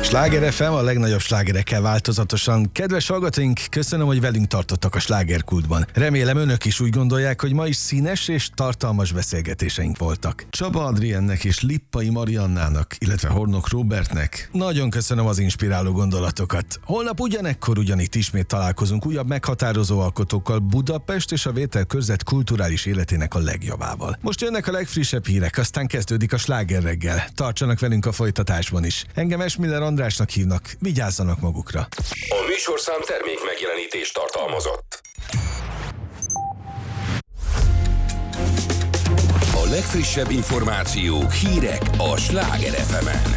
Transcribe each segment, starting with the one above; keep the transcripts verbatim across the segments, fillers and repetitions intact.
Sláger ef em a legnagyobb slágerekkel változatosan. Kedves hallgatóink, köszönöm, hogy velünk tartottak a slágerkultban. Remélem önök is úgy gondolják, hogy ma is színes és tartalmas beszélgetéseink voltak. Csaba Adriennek és Lippai Mariannának, illetve Hornok Robertnek nagyon köszönöm az inspiráló gondolatokat. Holnap ugyanekkor ugyanitt ismét találkozunk újabb meghatározó alkotókkal Budapest és a Vételkörzet kulturális életének a legjavával. Most jönnek a legfrissebb hírek, aztán kezdődik a sláger reggel. Tartsanak velünk a folytatásban is. Engem Esmiller Andrásnak hívnak, vigyázzanak magukra. A műsorszám termék megjelenítést tartalmazott. A legfrissebb információk, hírek a Sláger ef emen.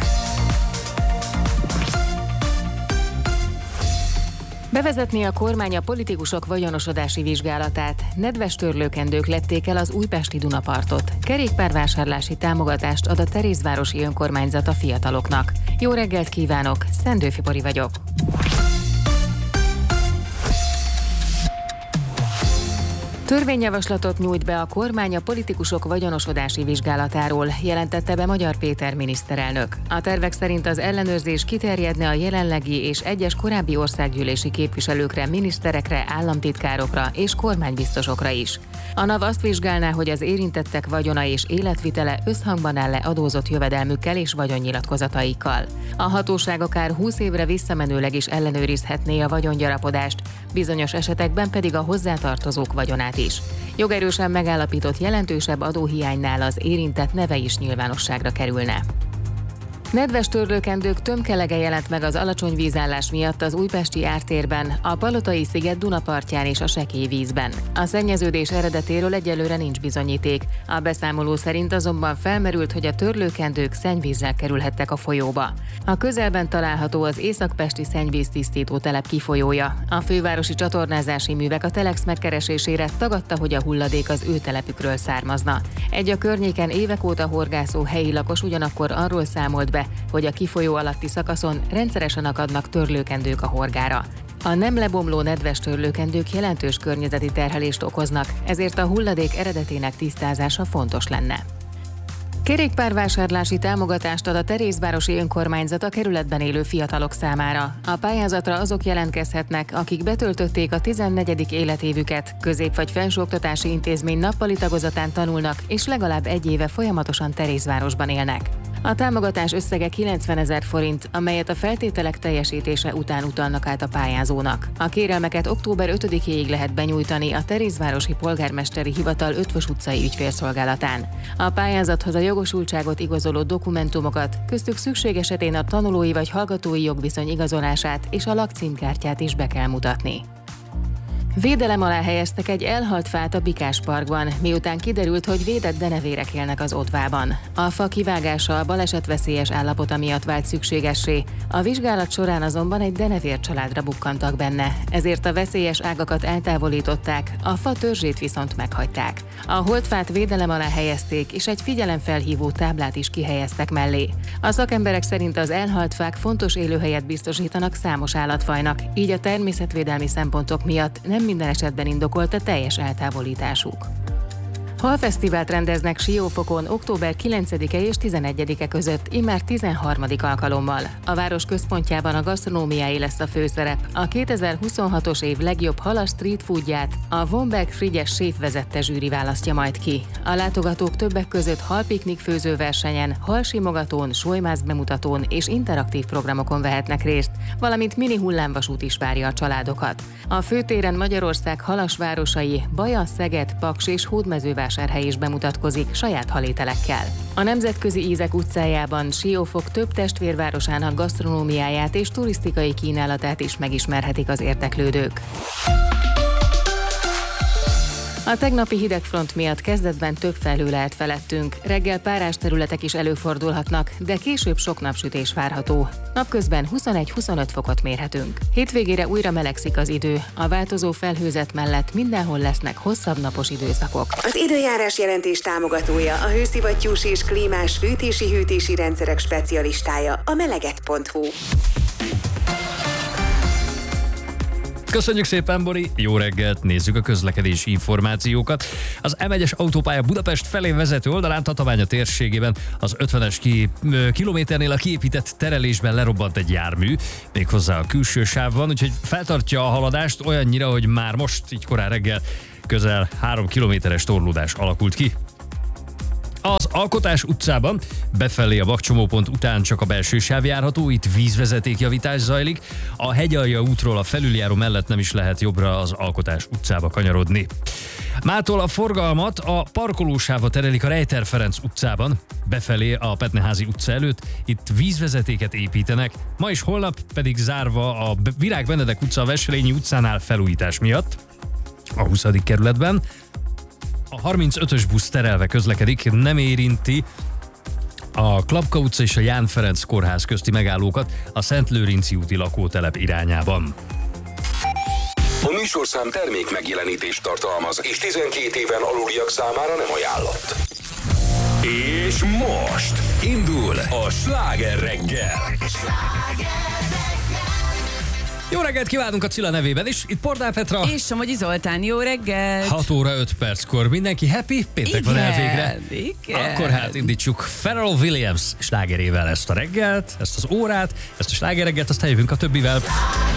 Bevezetni a kormány a politikusok vagyonosodási vizsgálatát. Nedves törlőkendők lepték el az újpesti Dunapartot. Kerékpárvásárlási támogatást ad a Terézvárosi Önkormányzat a fiataloknak. Jó reggelt kívánok, Szendőfi Bori vagyok. Törvényjavaslatot nyújt be a kormány a politikusok vagyonosodási vizsgálatáról, jelentette be Magyar Péter miniszterelnök. A tervek szerint az ellenőrzés kiterjedne a jelenlegi és egyes korábbi országgyűlési képviselőkre, miniszterekre, államtitkárokra és kormánybiztosokra is. A NAV azt vizsgálná, hogy az érintettek vagyona és életvitele összhangban áll-e adózott jövedelmükkel és vagyonnyilatkozataikkal. A hatóság akár húsz évre visszamenőleg is ellenőrizhetné a vagyongyarapodást, bizonyos esetekben pedig a hozzátartozók vagyonát is. Jogerősen megállapított jelentősebb adóhiánynál az érintett neve is nyilvánosságra kerülne. Nedves törlőkendők tömkelege jelent meg az alacsony vízállás miatt az újpesti ártérben, a Palotai sziget Dunapartján és a Sekély vízben. A szennyeződés eredetéről egyelőre nincs bizonyíték. A beszámoló szerint azonban felmerült, hogy a törlőkendők szennyvízzel kerülhettek a folyóba. A közelben található az északpesti szennyvíztisztító telep kifolyója. A fővárosi csatornázási művek a Telex megkeresésére tagadta, hogy a hulladék az ő telepükről származna. Egy a környéken évek óta horgászó helyi lakos ugyanakkor arról számolt be, hogy a kifolyó alatti szakaszon rendszeresen akadnak törlőkendők a horgára. A nem lebomló nedves törlőkendők jelentős környezeti terhelést okoznak, ezért a hulladék eredetének tisztázása fontos lenne. Kerékpárvásárlási támogatást ad a Terézvárosi Önkormányzat a kerületben élő fiatalok számára. A pályázatra azok jelentkezhetnek, akik betöltötték a tizennegyedik életévüket, közép- vagy felsőoktatási intézmény nappali tagozatán tanulnak, és legalább egy éve folyamatosan Terézvárosban élnek. A támogatás összege kilencvenezer forint, amelyet a feltételek teljesítése után utalnak át a pályázónak. A kérelmeket október ötödikéig lehet benyújtani a Terézvárosi Polgármesteri Hivatal Ötvös utcai ügyfélszolgálatán. A pályázathoz a jogosultságot igazoló dokumentumokat, köztük szükség esetén a tanulói vagy hallgatói jogviszony igazolását és a lakcímkártyát is be kell mutatni. Védelem alá helyeztek egy elhalt fát a Bikás Parkban, miután kiderült, hogy védett denevérek élnek az odvában. A fa kivágása a balesetveszélyes állapota miatt vált szükségessé, a vizsgálat során azonban egy denevér családra bukkantak benne, ezért a veszélyes ágakat eltávolították, a fa törzsét viszont meghagyták. A holtfát védelem alá helyezték, és egy figyelemfelhívó táblát is kihelyeztek mellé. A szakemberek szerint az elhalt fák fontos élőhelyet biztosítanak számos állatfajnak, így a természetvédelmi szempontok miatt nem minden esetben indokolt a teljes eltávolításuk. Halfesztivált rendeznek Siófokon október kilencedike és tizenegyedike között, immár tizenharmadik alkalommal. A város központjában a gasztronómiáé lesz a főszerep. A kétezer-huszonhatos év legjobb halas street foodját a Womberg Frigyes séf vezette zsűri választja majd ki. A látogatók többek között halpiknik főzőversenyen, halsimogatón, sólymász bemutatón és interaktív programokon vehetnek részt, valamint mini hullámvasút is várja a családokat. A főtéren Magyarország halas városai, Baja, Szeged, Paks és Hódmezővásárhely is bemutatkozik saját halételekkel. A Nemzetközi Ízek utcájában Siófok több testvérvárosának gasztronómiáját és turisztikai kínálatát is megismerhetik az érdeklődők. A tegnapi hidegfront miatt kezdetben több felhő lehet felettünk, reggel párás területek is előfordulhatnak, de később sok napsütés várható. Napközben huszonegy-huszonöt fokot mérhetünk. Hétvégére újra melegszik az idő, a változó felhőzet mellett mindenhol lesznek hosszabb napos időszakok. Az időjárás jelentés támogatója, a hőszivattyús és klímás fűtési-hűtési rendszerek specialistája, a meleget pont hu. Köszönjük szépen, Bori, jó reggelt, nézzük a közlekedési információkat. Az em egyes autópálya Budapest felé vezető oldalán Tatabánya térségében az ötvenes ki, kilométernél a kiépített terelésben lerobbant egy jármű, méghozzá a külső sávban, úgyhogy feltartja a haladást olyannyira, hogy már most, így korán reggel, közel három kilométeres torlódás alakult ki. Az Alkotás utcában befelé a vakcsomópont után csak a belső sáv járható, itt vízvezetékjavítás zajlik. A Hegyalja útról a felüljáró mellett nem is lehet jobbra az Alkotás utcába kanyarodni. Mától a forgalmat a parkolósávba terelik a Rejter Ferenc utcában, befelé a Petneházi utca előtt, itt vízvezetéket építenek, ma és holnap pedig zárva a Virág Benedek utca a Wesselényi utcánál felújítás miatt, a huszadik kerületben. A harmincötös busz terelve közlekedik, nem érinti a Klapka utca és a Ján Ferenc kórház közti megállókat a Szent Lőrinci úti lakótelep irányában. A műsorszám termék megjelenítést tartalmaz, és tizenkét éven aluliak számára nem ajánlott. És most indul a Sláger reggel. Jó reggelt kívánunk a Cilla nevében is, itt Pordán Petra. És Somogyi Zoltán, jó reggelt! hat óra öt perckor. Mindenki happy? Péntek igen, van elvégre. Igen. Akkor hát indítsuk Pharrell Williams slágerével ezt a reggelt, ezt az órát, ezt a sláger reggelt, aztán jövünk a többivel.